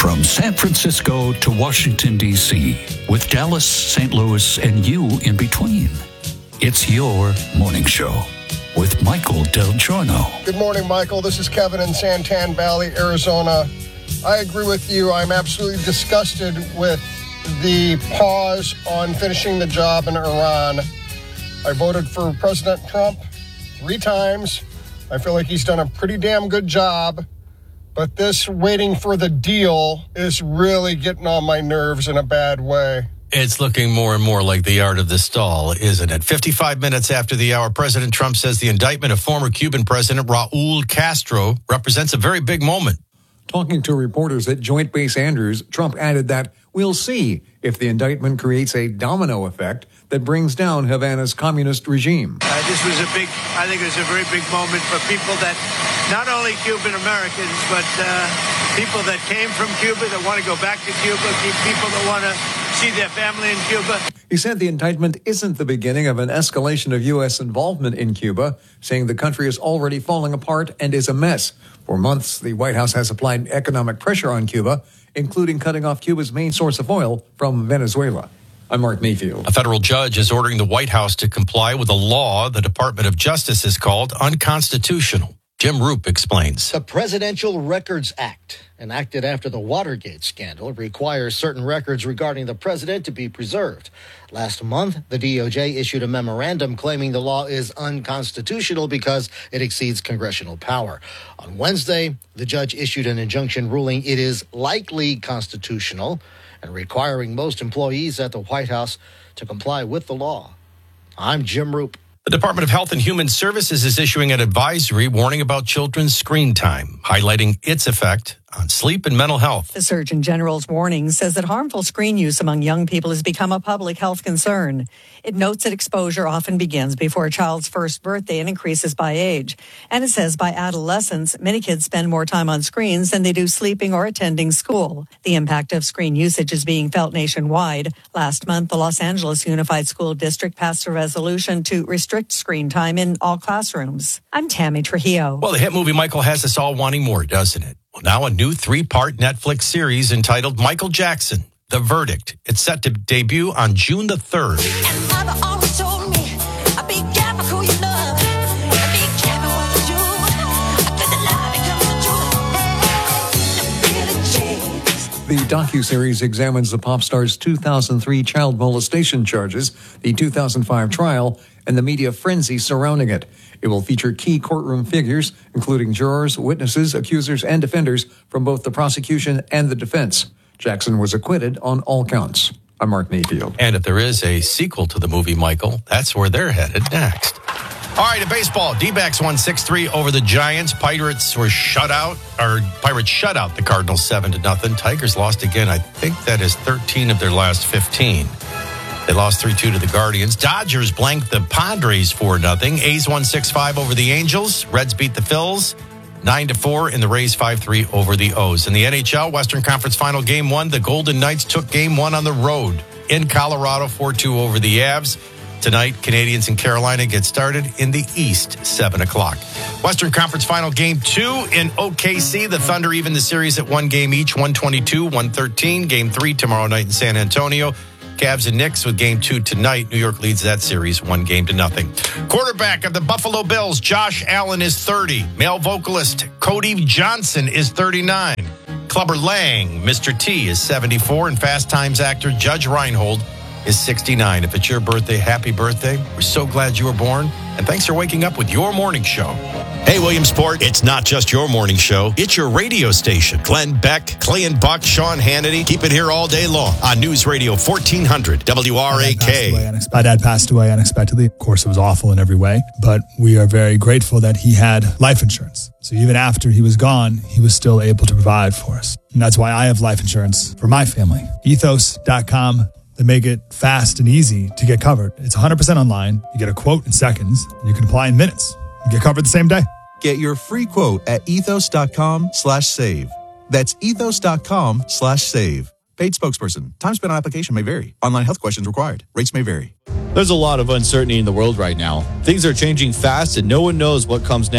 From San Francisco to Washington, D.C., with Dallas, St. Louis, and you in between. It's your morning show with Michael Del Giorno. Good morning, Michael. This is Kevin in Santan Valley, Arizona. I agree with you. I'm absolutely disgusted with the pause on finishing the job in Iran. I voted for President Trump 3 times. I feel like he's done a pretty damn good job. But this waiting for the deal is really getting on my nerves in a bad way. It's looking more and more like the art of the stall, isn't it? 55 minutes after the hour, President Trump says the indictment of former Cuban President Raul Castro represents a very big moment. Talking to reporters at Joint Base Andrews, Trump added that we'll see if the indictment creates a domino effect that brings down Havana's communist regime. This was I think it was a very big moment for people that, not only Cuban Americans, but people that came from Cuba, that want to go back to Cuba, people that want to see their family in Cuba. He said the indictment isn't the beginning of an escalation of U.S. involvement in Cuba, saying the country is already falling apart and is a mess. For months, the White House has applied economic pressure on Cuba, including cutting off Cuba's main source of oil from Venezuela. I'm Mark Mayfield. A federal judge is ordering the White House to comply with a law the Department of Justice has called unconstitutional. Jim Roop explains. The Presidential Records Act, enacted after the Watergate scandal, requires certain records regarding the president to be preserved. Last month, the DOJ issued a memorandum claiming the law is unconstitutional because it exceeds congressional power. On Wednesday, the judge issued an injunction ruling it is likely constitutional and requiring most employees at the White House to comply with the law. I'm Jim Roop. The Department of Health and Human Services is issuing an advisory warning about children's screen time, highlighting its effect on sleep and mental health. The Surgeon General's warning says that harmful screen use among young people has become a public health concern. It notes that exposure often begins before a child's first birthday and increases by age. And it says by adolescence, many kids spend more time on screens than they do sleeping or attending school. The impact of screen usage is being felt nationwide. Last month, the Los Angeles Unified School District passed a resolution to restrict screen time in all classrooms. I'm Tammy Trujillo. Well, the hit movie Michael has us all wanting more, doesn't it? Well, now a new 3-part Netflix series entitled Michael Jackson, The Verdict. It's set to debut on June the 3rd. And Mama always told me, be careful who you love. Be careful what you do. The docuseries examines the pop star's 2003 child molestation charges, the 2005 trial, and the media frenzy surrounding it. It will feature key courtroom figures, including jurors, witnesses, accusers, and defenders from both the prosecution and the defense. Jackson was acquitted on all counts. I'm Mark Mayfield. And if there is a sequel to the movie, Michael, that's where they're headed next. All right, in baseball, D-backs won 6-3 over the Giants. Pirates shut out the Cardinals 7-0. Tigers lost again. I think that is 13 of their last 15. They lost 3-2 to the Guardians. Dodgers blanked the Padres 4-0. A's won 6-5 over the Angels. Reds beat the Phils 9-4, and the Rays 5-3 over the O's. In the NHL, Western Conference Final Game 1, the Golden Knights took Game 1 on the road in Colorado, 4-2 over the Avs. Tonight, Canadiens and Carolina get started in the East, 7 o'clock. Western Conference Final Game 2 in OKC. The Thunder even the series at 1 game each, 122-113. Game 3 tomorrow night in San Antonio. Cavs and Knicks with Game 2 tonight. New York leads that series 1-0. Quarterback of the Buffalo Bills, Josh Allen, is 30. Male vocalist Cody Johnson is 39. Clubber Lang, Mr. T, is 74. And Fast Times actor Judge Reinhold is 69. If it's your birthday, happy birthday. We're so glad you were born. And thanks for waking up with your morning show. Hey, Williamsport, it's not just your morning show. It's your radio station. Glenn Beck, Clay and Buck, Sean Hannity. Keep it here all day long on News Radio 1400 WRAK. My dad passed away unexpectedly. Of course, it was awful in every way, but we are very grateful that he had life insurance. So even after he was gone, he was still able to provide for us. And that's why I have life insurance for my family. Ethos.com. They make it fast and easy to get covered. It's 100% online. You get a quote in seconds. And you can apply in minutes. You get covered the same day. Get your free quote at ethos.com/save. That's ethos.com/save. Paid spokesperson. Time spent on application may vary. Online health questions required. Rates may vary. There's a lot of uncertainty in the world right now. Things are changing fast and no one knows what comes next.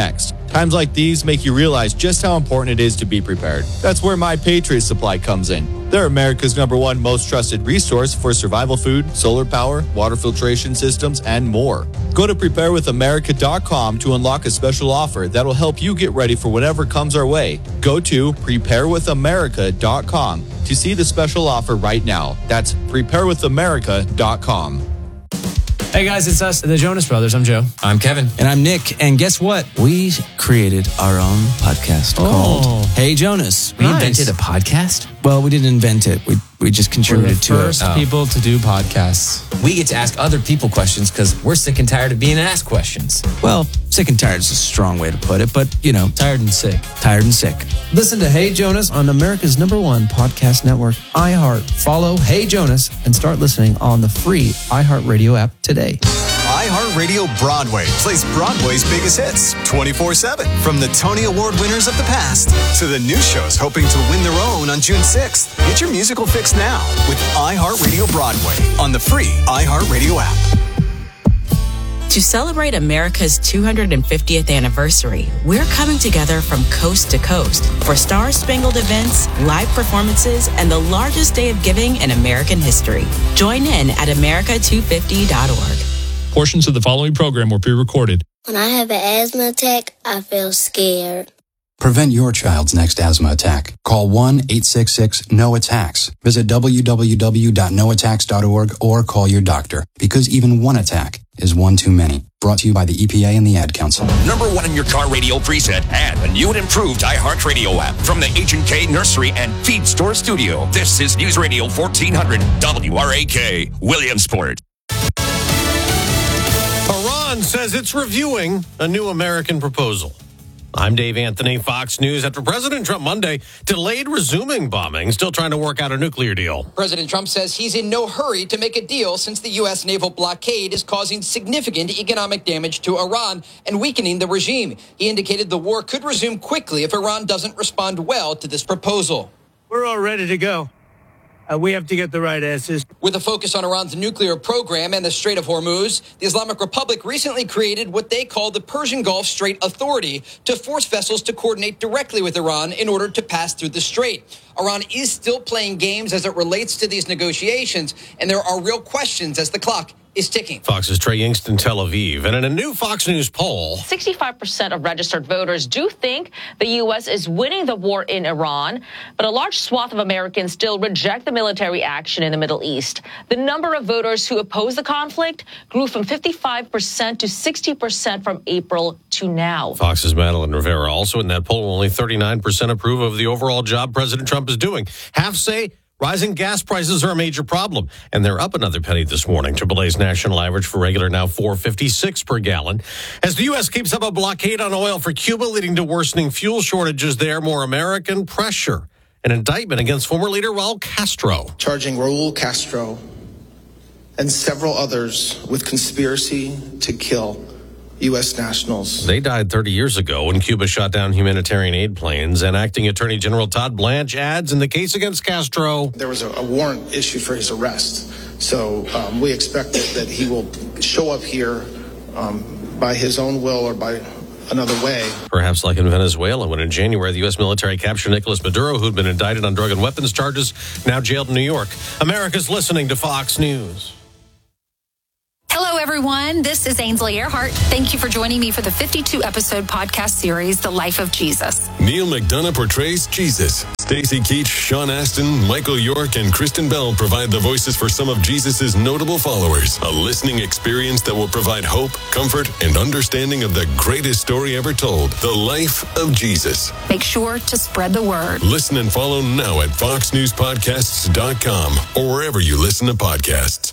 Times like these make you realize just how important it is to be prepared. That's where My Patriot Supply comes in. They're America's #1 most trusted resource for survival food, solar power, water filtration systems, and more. Go to preparewithamerica.com to unlock a special offer that'll help you get ready for whatever comes our way. Go to preparewithamerica.com to see the special offer right now. That's preparewithamerica.com. Hey guys, it's us, the Jonas Brothers. I'm Joe. I'm Kevin. And I'm Nick. And guess what? We created our own podcast called Hey Jonas. We invented a podcast? Well, we didn't invent it. We just contributed to it. We're the first people to do podcasts. We get to ask other people questions because we're sick and tired of being asked questions. Well, sick and tired is a strong way to put it, but, you know. Tired and sick. Tired and sick. Listen to Hey Jonas on America's #1 podcast network, iHeart. Follow Hey Jonas and start listening on the free iHeartRadio app today. iHeartRadio Broadway plays Broadway's biggest hits 24/7. From the Tony Award winners of the past to the new shows hoping to win their own on June 6th. Get your musical fix now with iHeartRadio Broadway on the free iHeartRadio app. To celebrate America's 250th anniversary, we're coming together from coast to coast for star-spangled events, live performances, and the largest day of giving in American history. Join in at america250.org. Portions of the following program were pre-recorded. When I have an asthma attack, I feel scared. Prevent your child's next asthma attack. Call 1-866-NO-ATTACKS. Visit www.noattacks.org or call your doctor, because even one attack is one too many. Brought to you by the EPA and the Ad Council. #1 in your car radio preset and a new and improved iHeartRadio app from the H&K Nursery and Feed Store Studio. This is News Radio 1400 WRAK, Williamsport. Iran says it's reviewing a new American proposal. I'm Dave Anthony, Fox News. After President Trump Monday delayed resuming bombing, still trying to work out a nuclear deal. President Trump says he's in no hurry to make a deal since the U.S. naval blockade is causing significant economic damage to Iran and weakening the regime. He indicated the war could resume quickly if Iran doesn't respond well to this proposal. We're all ready to go. We have to get the right answers. With a focus on Iran's nuclear program and the Strait of Hormuz, the Islamic Republic recently created what they call the Persian Gulf Strait Authority to force vessels to coordinate directly with Iran in order to pass through the strait. Iran is still playing games as it relates to these negotiations, and there are real questions as the clock is ticking. Fox's Trey Yingst in Tel Aviv. And in a new Fox News poll, 65% of registered voters do think the U.S. is winning the war in Iran, but a large swath of Americans still reject the military action in the Middle East. The number of voters who oppose the conflict grew from 55% to 60% from April to now. Fox's Madeline Rivera also in that poll. Only 39% approve of the overall job President Trump is doing. Half say rising gas prices are a major problem, and they're up another penny this morning. AAA's national average for regular now $4.56 per gallon. As the U.S. keeps up a blockade on oil for Cuba, leading to worsening fuel shortages there, more American pressure. An indictment against former leader Raul Castro. Charging Raul Castro and several others with conspiracy to kill U.S. nationals. They died 30 years ago when Cuba shot down humanitarian aid planes, and Acting Attorney General Todd Blanche adds in the case against Castro, there was a warrant issued for his arrest. So we expect that he will show up here by his own will or by another way. Perhaps like in Venezuela, when in January the U.S. military captured Nicolas Maduro, who'd been indicted on drug and weapons charges, now jailed in New York. America's listening to Fox News. Hello, everyone. This is Ainsley Earhart. Thank you for joining me for the 52-episode podcast series, The Life of Jesus. Neil McDonough portrays Jesus. Stacey Keach, Sean Astin, Michael York, and Kristen Bell provide the voices for some of Jesus' notable followers. A listening experience that will provide hope, comfort, and understanding of the greatest story ever told, The Life of Jesus. Make sure to spread the word. Listen and follow now at foxnewspodcasts.com or wherever you listen to podcasts.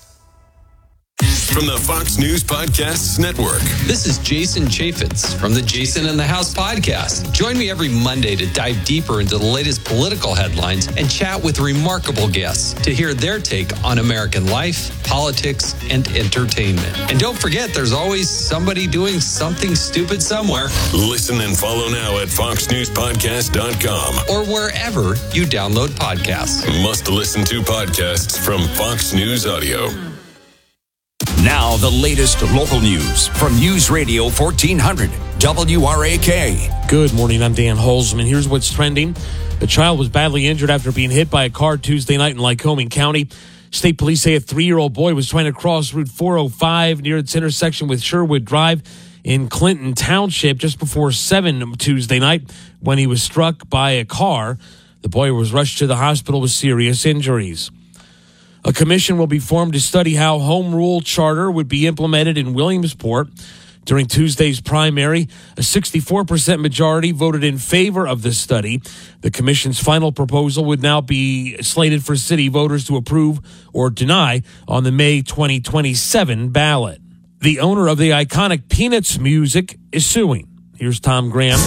From the Fox News Podcasts Network. This is Jason Chaffetz from the Jason in the House podcast. Join me every Monday to dive deeper into the latest political headlines and chat with remarkable guests to hear their take on American life, politics, and entertainment. And don't forget, there's always somebody doing something stupid somewhere. Listen and follow now at foxnewspodcast.com or wherever you download podcasts. Must listen to podcasts from Fox News Audio. Now, the latest local news from News Radio 1400 WRAK. Good morning. I'm Dan Holzman. Here's what's trending. A child was badly injured after being hit by a car Tuesday night in Lycoming County. State police say a 3-year-old boy was trying to cross Route 405 near its intersection with Sherwood Drive in Clinton Township just before 7 Tuesday night when he was struck by a car. The boy was rushed to the hospital with serious injuries. A commission will be formed to study how home rule charter would be implemented in Williamsport. During Tuesday's primary, a 64% majority voted in favor of the study. The commission's final proposal would now be slated for city voters to approve or deny on the May 2027 ballot. The owner of the iconic Peanuts music is suing. Here's Tom Graham.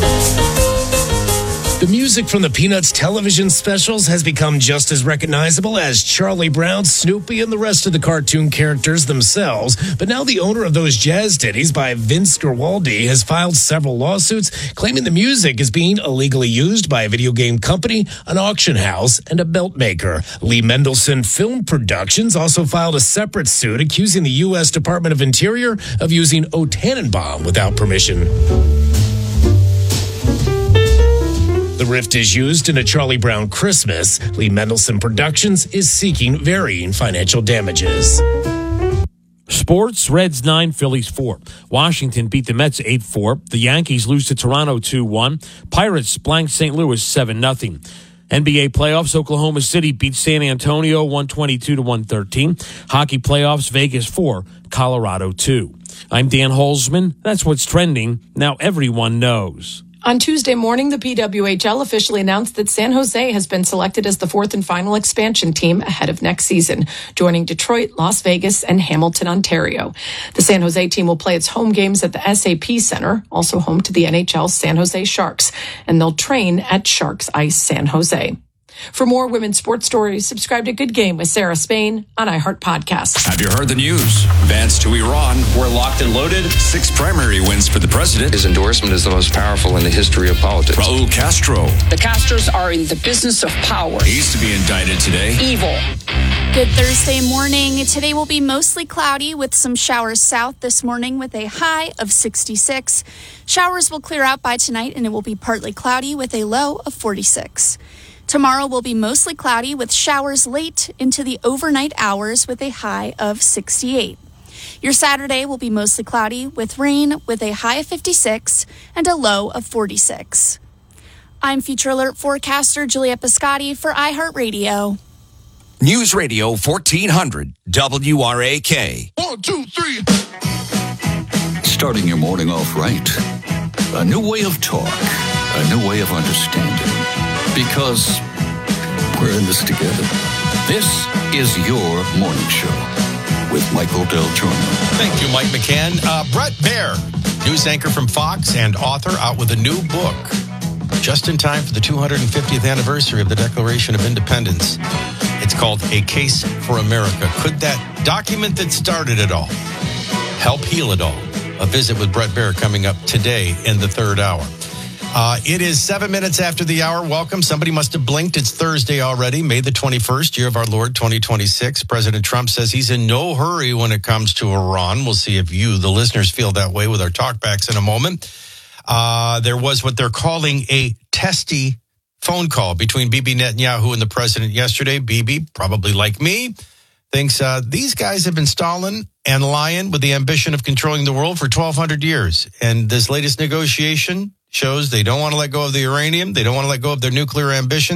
The music from the Peanuts television specials has become just as recognizable as Charlie Brown, Snoopy, and the rest of the cartoon characters themselves. But now the owner of those jazz ditties by Vince Guaraldi has filed several lawsuits claiming the music is being illegally used by a video game company, an auction house, and a belt maker. Lee Mendelsohn Film Productions also filed a separate suit accusing the U.S. Department of Interior of using O Tannenbaum without permission. The rift is used in a Charlie Brown Christmas. Lee Mendelsohn Productions is seeking varying financial damages. Sports, Reds 9, Phillies 4. Washington beat the Mets 8-4. The Yankees lose to Toronto 2-1. Pirates blank St. Louis 7-0. NBA playoffs, Oklahoma City beat San Antonio 122-113. Hockey playoffs, Vegas 4, Colorado 2. I'm Dan Holzman. That's what's trending. Now everyone knows. On Tuesday morning, the PWHL officially announced that San Jose has been selected as the fourth and final expansion team ahead of next season, joining Detroit, Las Vegas, and Hamilton, Ontario. The San Jose team will play its home games at the SAP Center, also home to the NHL San Jose Sharks, and they'll train at Sharks Ice San Jose. For more women's sports stories, subscribe to Good Game with Sarah Spain on iHeart Podcasts. Have you heard the news? Bans to Iran. We're locked and loaded. 6 primary wins for the president. His endorsement is the most powerful in the history of politics. Raul Castro. The Castros are in the business of power. He's to be indicted today. Evil. Good Thursday morning. Today will be mostly cloudy with some showers south this morning with a high of 66. Showers will clear out by tonight and it will be partly cloudy with a low of 46. Tomorrow will be mostly cloudy with showers late into the overnight hours with a high of 68. Your Saturday will be mostly cloudy with rain with a high of 56 and a low of 46. I'm Future Alert forecaster Julia Piscotti for iHeartRadio. News Radio 1400 WRAK. 1, 2, 3. Starting your morning off right. A new way of talk. A new way of understanding. Because we're in this together. This is your morning show with Michael Del Giorno. Thank you, Mike McCann. Brett Baer, news anchor from Fox and author, out with a new book just in time for the 250th anniversary of the Declaration of Independence. It's called A Case for America. Could that document that started it all help heal it all? A visit with Brett Baer coming up today in the third hour. It is 7 minutes after the hour. Welcome. Somebody must have blinked. It's Thursday already, May the 21st, year of our Lord, 2026. President Trump says he's in no hurry when it comes to Iran. We'll see if you, the listeners, feel that way with our talkbacks in a moment. There was what they're calling a testy phone call between Bibi Netanyahu and the president yesterday. Bibi, probably like me, thinks these guys have been stalling and lying with the ambition of controlling the world for 1,200 years. And this latest negotiation shows they don't want to let go of the uranium. They don't want to let go of their nuclear ambition.